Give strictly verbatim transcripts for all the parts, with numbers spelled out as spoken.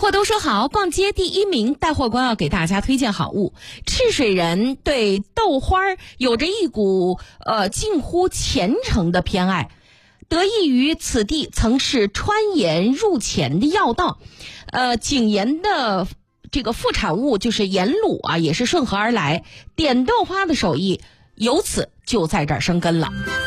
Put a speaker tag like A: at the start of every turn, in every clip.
A: 货都说好，逛街第一名，带货官要给大家推荐好物。赤水人对豆花有着一股呃近乎虔诚的偏爱，得益于此地曾是川盐入黔的要道，呃，井盐的这个副产物就是盐卤啊，也是顺河而来，点豆花的手艺由此就在这儿生根了。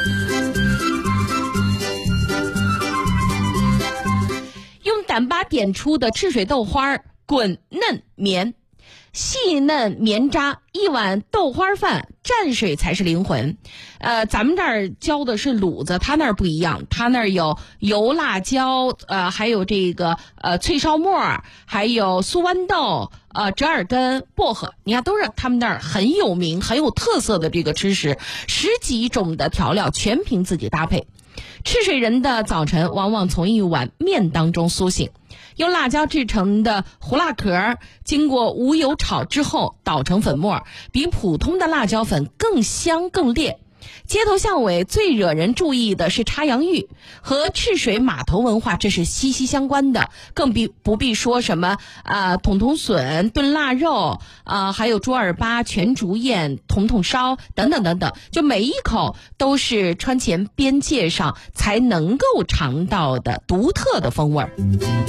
A: 用疸巴点出的赤水豆花，滚嫩绵，细嫩绵渣，一碗豆花饭蘸水才是灵魂。呃，咱们这儿教的是卤子，他那儿不一样，他那儿有油辣椒，呃，还有这个呃脆烧末，还有酥豌豆，呃折耳根、薄荷，你看都是他们那儿很有名、很有特色的这个吃食，十几种的调料全凭自己搭配。赤水人的早晨往往从一碗面当中苏醒，用辣椒制成的胡辣壳经过无油炒之后捣成粉末，比普通的辣椒粉更香更烈。街头巷尾最惹人注意的是插洋芋，和赤水码头文化这是息息相关的，更必不必说什么啊、呃、筒筒笋、炖腊肉啊、呃，还有猪耳巴、全竹宴、筒筒烧等等等等，就每一口都是川黔边界上才能够尝到的独特的风味儿。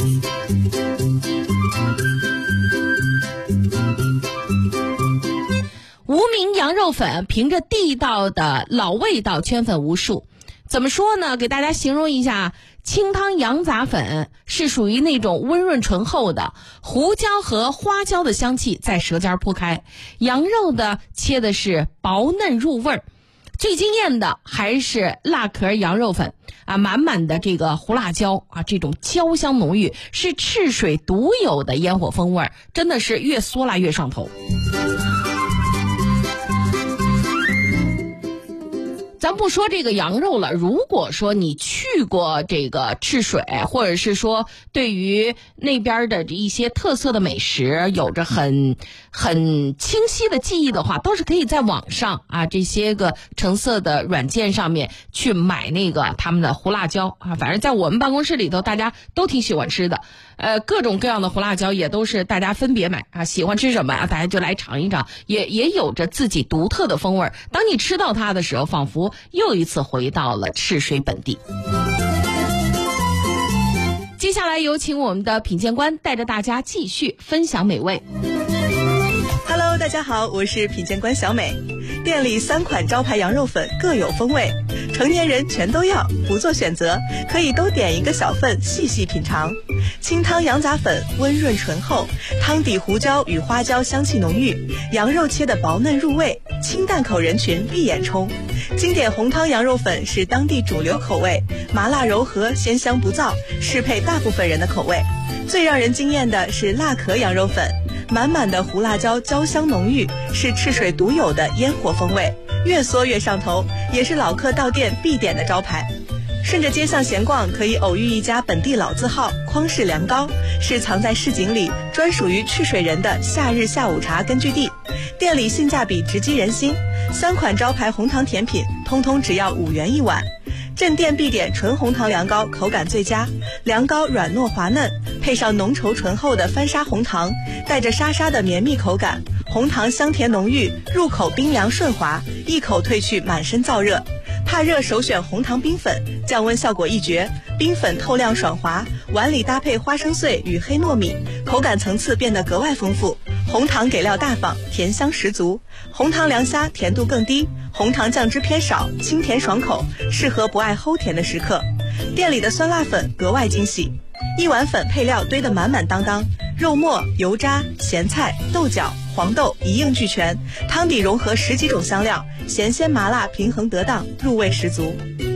A: 无名羊肉粉凭着地道的老味道圈粉无数。怎么说呢？给大家形容一下，清汤羊杂粉是属于那种温润醇厚的，胡椒和花椒的香气在舌尖铺开，羊肉的切的是薄嫩入味儿。最惊艳的还是辣壳羊肉粉啊，满满的这个胡辣椒啊，这种焦香浓郁，是赤水独有的烟火风味，真的是越嗦辣越上头。咱不说这个羊肉了，如果说你去过这个赤水，或者是说对于那边的一些特色的美食有着很很清晰的记忆的话，都是可以在网上啊这些个橙色的软件上面去买那个他们的胡辣椒啊。反正在我们办公室里头，大家都挺喜欢吃的，呃，各种各样的胡辣椒也都是大家分别买啊，喜欢吃什么啊，大家就来尝一尝，也也有着自己独特的风味。当你吃到它的时候，仿佛又一次回到了赤水本地。接下来有请我们的品鉴官带着大家继续分享美味。
B: Hello， 大家好，我是品鉴官小美。店里三款招牌羊肉粉各有风味，成年人全都要，不做选择，可以都点一个小份，细细品尝。清汤羊杂粉温润醇厚，汤底胡椒与花椒香气浓郁，羊肉切得薄嫩入味，清淡口人群必眼冲。经典红汤羊肉粉是当地主流口味，麻辣柔和，鲜香不燥，适配大部分人的口味。最让人惊艳的是辣壳羊肉粉，满满的胡辣椒焦香浓郁，是赤水独有的烟火风味，越嗦越上头，也是老客到店必点的招牌。顺着街巷闲逛，可以偶遇一家本地老字号匡氏凉糕，是藏在市井里专属于赤水人的夏日下午茶根据地。店里性价比直击人心，三款招牌红糖甜品通通只要五元一碗。镇店必点纯红糖凉糕，口感最佳，凉糕软糯滑嫩，配上浓稠醇厚的翻砂红糖，带着沙沙的绵密口感，红糖香甜浓郁，入口冰凉顺滑，一口褪去满身燥热。怕热首选红糖冰粉，降温效果一绝，冰粉透亮爽滑，碗里搭配花生碎与黑糯米，口感层次变得格外丰富。红糖给料大方，甜香十足，红糖凉虾甜度更低，红糖酱汁偏少，清甜爽口，适合不爱齁甜的食客。店里的酸辣粉格外惊喜，一碗粉配料堆得满满当当，肉末、油渣、咸菜、豆角、黄豆一应俱全，汤底融合十几种香料，咸鲜麻辣平衡得当，入味十足。